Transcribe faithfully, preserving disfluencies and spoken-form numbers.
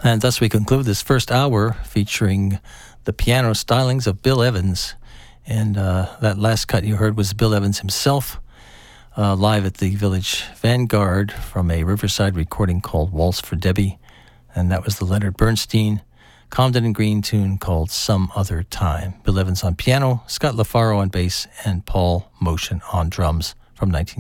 And thus we conclude this first hour featuring the piano stylings of Bill Evans. And uh, that last cut you heard was Bill Evans himself, uh, live at the Village Vanguard from a Riverside recording called Waltz for Debbie. And that was the Leonard Bernstein, Comden and Green tune called Some Other Time. Bill Evans on piano, Scott LaFaro on bass, and Paul Motion on drums from nineteen